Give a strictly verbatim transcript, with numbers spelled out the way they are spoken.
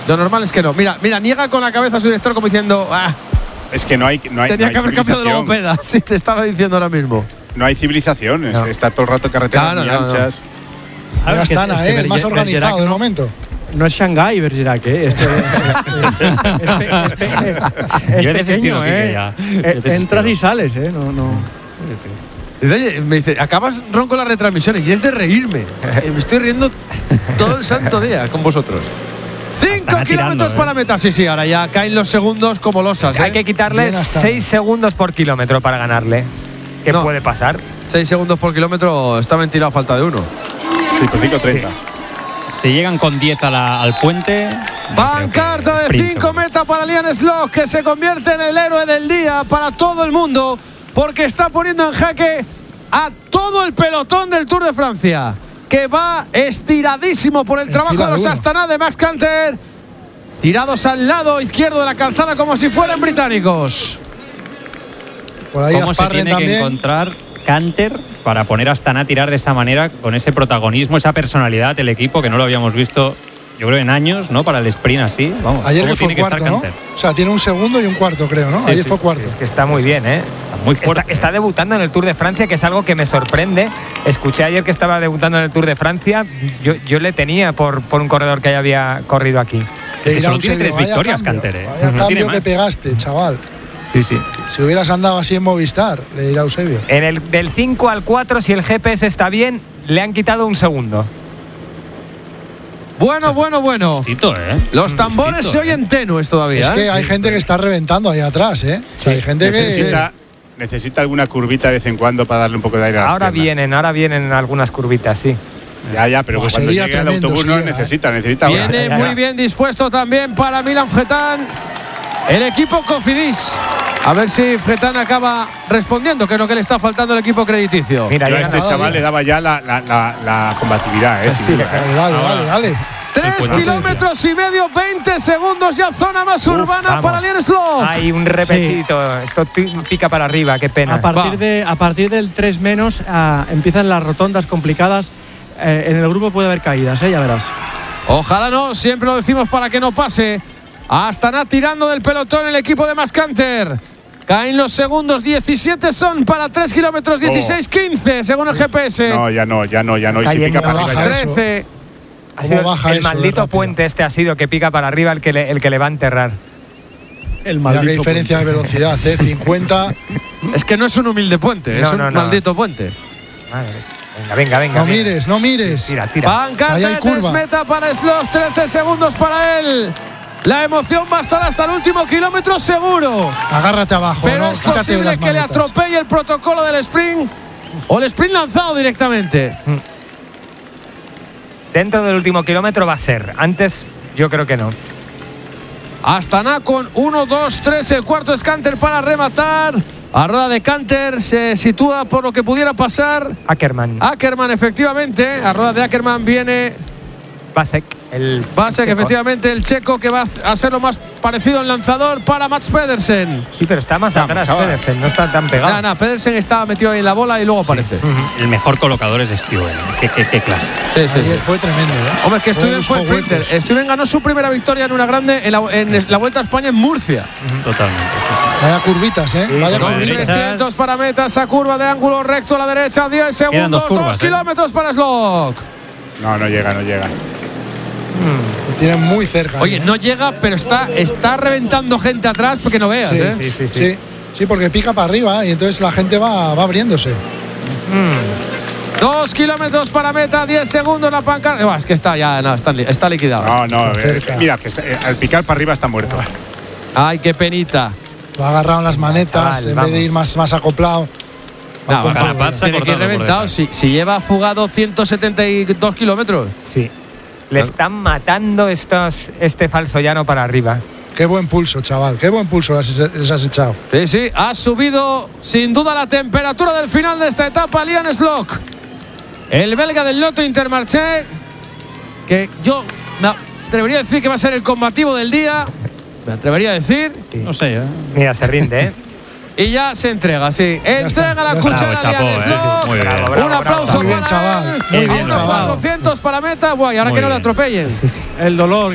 Lo normal es que no. Mira, mira, niega con la cabeza a su director como diciendo, ah, es que no hay, no hay tenía no hay que haber cambiado de logopeda. Sí, te estaba diciendo ahora mismo. No hay civilización, No. está todo el rato carreteras Claro, muy no, no. anchas. Ahora es que, Astana, es que eh, el más Berger- organizado Bergerac de no, momento. no es Shanghái, Bergerac, ¿eh? Este, este, este, este, es, es Yo he desistido, pequeño, Quique, ¿eh? ya. Yo he Eh, desistido. Entras y sales, ¿eh? No, no. Dice, oye, me dice, acabas ronco las retransmisiones y es de reírme. Eh, Me estoy riendo todo el santo día con vosotros. Cinco Están kilómetros tirando, para ¿eh? meta. Sí, sí, ahora ya caen los segundos como losas. Hay ¿eh? que quitarle Bien hasta- seis segundos por kilómetro para ganarle. ¿Qué No. puede pasar? Seis segundos por kilómetro está ventilado a falta de uno. Sí, pues cinco treinta. Si llegan con diez a la- al puente. yo Pancarta creo que de sprint cinco seguro. meta para Lian Sloch, que se convierte en el héroe del día para todo el mundo, porque está poniendo en jaque a todo el pelotón del Tour de Francia, que va estiradísimo por el En trabajo fila de de los uno. Astana de Max Canter, tirados al lado izquierdo de la calzada como si fueran británicos. Por ahí ¿Cómo se Asparren tiene que también. encontrar Canter para poner a Astana a tirar de esa manera, con ese protagonismo, esa personalidad del equipo que no lo habíamos visto, yo creo, en años, ¿no? Para el sprint así. Vamos, Ayer ¿cómo que fue tiene que estar cuarto, ¿no? Canter? O sea, tiene un segundo y un cuarto, creo, ¿no? Sí, Ayer sí. fue cuarto. Es que está muy bien, ¿eh? Muy Está, fuerte. está debutando en el Tour de Francia, que es algo que me sorprende. Escuché ayer que estaba debutando en el Tour de Francia. Yo, yo le tenía por, por un corredor que ya había corrido aquí. Te que dirá solo un tiene serio, tres vaya victorias, cambio, Canter, ¿eh? Vaya No cambio tiene que más. pegaste, chaval. Sí, sí. Si hubieras andado así en Movistar, le dirá Eusebio. En el del cinco al cuatro, si el G P S está bien, le han quitado un segundo. Bueno, bueno, bueno. Justito, ¿eh? Los tambores Justito, se ¿eh? oyen tenues todavía. Es que ¿eh? hay gente que está reventando ahí atrás, ¿eh? O sea, hay gente Necesita, necesita alguna curvita de vez en cuando para darle un poco de aire a las Ahora piernas. vienen, ahora vienen algunas curvitas, sí. Ya, ya, pero Buah, cuando sería llegue el tremendo autobús si no llega, necesita, necesita ahora. Viene ya, ya. muy bien dispuesto también para Milan Fretán, el equipo Cofidis. A ver si Fretán acaba respondiendo, que es lo que le está faltando al equipo crediticio. Mira, Yo a llegan este a- chaval le daba ya la, la, la, la combatividad, ¿eh? sin Sí, duda, ¿eh? Dale, dale, dale, dale. Tres pues, kilómetros y medio, veinte segundos ya zona más urbana vamos. para Lian Sloch. Hay un repechito. Esto ti- pica para arriba, qué pena. A partir, Va. de, a partir del tres menos ah, empiezan las rotondas complicadas. Eh, en el grupo puede haber caídas, ¿eh? Ya verás. Ojalá no, siempre lo decimos para que no pase. Astana tirando del pelotón el equipo de Mascanter. Caen los segundos, diecisiete son para tres kilómetros, dieciséis quince según el G P S. No, ya no, ya no, ya no. Y si Cayendo pica para arriba baja ya. eso. trece. Ha ¿Cómo sido el- baja el eso de maldito rápido? puente este ha sido que pica para arriba el que le, el que le va a enterrar. El Mira qué maldito diferencia de velocidad, ¿eh? cincuenta. Es que no es un humilde puente, es No, un no, no. maldito puente. Madre. Venga, venga, venga. No venga. mires, no mires. Tira, tira. Pancarta Ahí hay de curva. desmeta para Sloch, trece segundos para él. La emoción va a estar hasta el último kilómetro seguro. Agárrate abajo, Pero ¿no? es Quítate posible las que le manetas. atropelle el protocolo del sprint o el sprint lanzado directamente. Dentro del último kilómetro va a ser. Antes, yo creo que no. Astana con uno, dos, tres. El cuarto es Canter para rematar. A rueda de Canter se sitúa por lo que pudiera pasar. Ackerman. Ackerman, efectivamente. A rueda de Ackerman viene Vasek. El Vasek, checo. efectivamente, el checo que va a ser lo más parecido al lanzador para Mats Pedersen. Sí, pero está más Vamos, atrás, chaval. Pedersen. No está tan pegado. Nada, nada, Pedersen está metido ahí en la bola y luego aparece. El mejor colocador es Stuyven. ¿Qué, qué, qué clase? Sí, sí, Ayer sí. fue tremendo, ¿eh? Hombre, es que Stuyven Buscó fue sprinter. huecos. Stuyven ganó su primera victoria en una grande en la, en la Vuelta a España en Murcia. Totalmente. Vaya curvitas, ¿eh? Vaya sí, Con sí. curvitas. trescientos para meta, esa curva de ángulo recto a la derecha, diez Quedan dos segundos, curvas, dos ¿eh? kilómetros para Sloch. No, no llega, no llega. Lo tienen muy cerca. Oye, ¿eh? no llega, pero está, está reventando gente atrás porque no veas, Sí, ¿eh? Sí, sí, sí. Sí, sí, porque pica para arriba y entonces la gente va, va abriéndose. Dos kilómetros para meta, diez segundos la pancarta. Buah, es que está ya, no, está, li- está liquidado. No, no, Está eh, cerca. mira, que está- eh, al picar para arriba está muerto. Ay, qué penita. Lo ha agarrado en las manetas Chaval, en vamos. vez de ir más, más acoplado. No, con va, todo. Carapaz se ha tiene que ir cortado por reventado. detrás. Si, si lleva fugado ciento setenta y dos kilómetros. Sí. Le están matando estos, este falso llano para arriba. Qué buen pulso, chaval. Qué buen pulso les, les has echado. Sí, sí, ha subido sin duda la temperatura del final de esta etapa Lian Sloch. El belga del Lotto Intermarché, que yo me atrevería a decir que va a ser el combativo del día. Me atrevería a decir. No sé, ¿eh? Mira, se rinde, ¿eh? Y ya se entrega, sí. Entrega está, la ya cuchara está. a Bravo, Lian chapo, eh. Sloch. Muy bien. Bravo, bravo, Un aplauso Muy bien, para chaval. él. Muy A bien, unos chaval. cuatrocientos para meta. Guay, ahora Muy que no le bien. atropellen. El dolor